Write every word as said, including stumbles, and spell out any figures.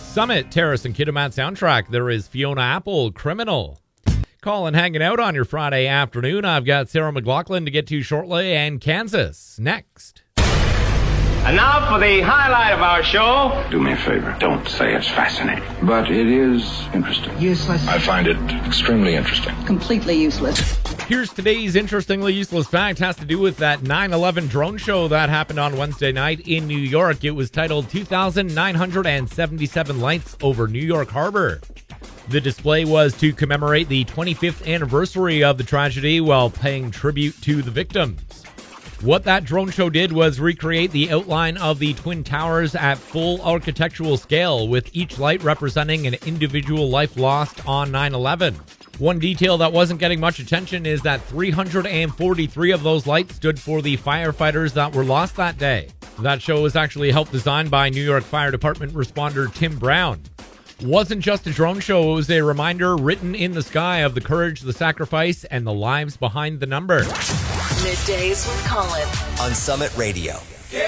Summit, Terrace, and Kitimat soundtrack. There is Fiona Apple, Criminal. Colin hanging out on your Friday afternoon. I've got Sarah McLaughlin to get to shortly, and Kansas next. And now for the highlight of our show. Do me a favor. Don't say it's fascinating. But it is interesting. Useless. I find it extremely interesting. Completely useless. Here's today's interestingly useless fact. It has to do with that nine eleven drone show that happened on Wednesday night in New York. It was titled two thousand nine hundred seventy-seven Lights Over New York Harbor. The display was to commemorate the twenty-fifth anniversary of the tragedy while paying tribute to the victims. What that drone show did was recreate the outline of the Twin Towers at full architectural scale, with each light representing an individual life lost on nine eleven. One detail that wasn't getting much attention is that three hundred forty-three of those lights stood for the firefighters that were lost that day. That show was actually helped design by New York Fire Department responder Tim Brown. Wasn't just a drone show, it was a reminder written in the sky of the courage, the sacrifice, and the lives behind the number. Middays with Colin on Summit Radio.